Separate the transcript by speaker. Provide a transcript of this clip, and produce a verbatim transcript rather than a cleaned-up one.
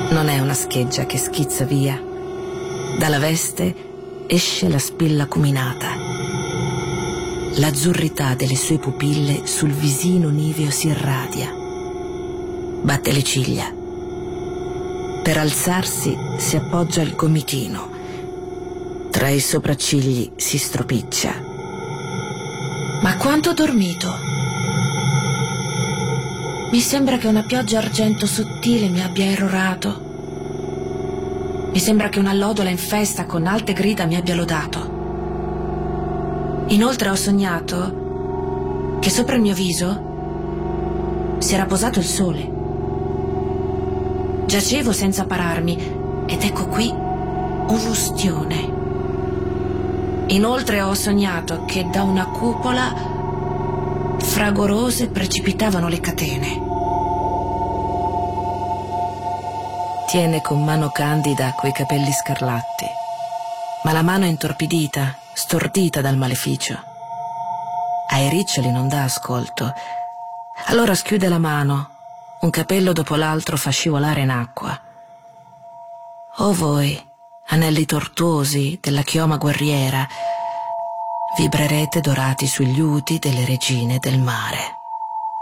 Speaker 1: Non è una scheggia che schizza via. Dalla veste esce la spilla acuminata. L'azzurrità delle sue pupille sul visino niveo si irradia. Batte le ciglia. Per alzarsi si appoggia al gomitino. Tra i sopraccigli si stropiccia.
Speaker 2: Ma quanto ho dormito? Mi sembra che una pioggia argento sottile mi abbia erorato. Mi sembra che una allodola in festa con alte grida mi abbia lodato. Inoltre ho sognato che sopra il mio viso si era posato il sole. Giacevo senza pararmi ed ecco qui un'ustione. Inoltre ho sognato che da una cupola fragorose precipitavano le catene.
Speaker 1: Tiene con mano candida quei capelli scarlatti, ma la mano è intorpidita, stordita dal maleficio. Ai riccioli non dà ascolto. Allora schiude la mano, un capello dopo l'altro fa scivolare in acqua. O voi, anelli tortuosi della chioma guerriera, vibrerete dorati sugli udi delle regine del mare.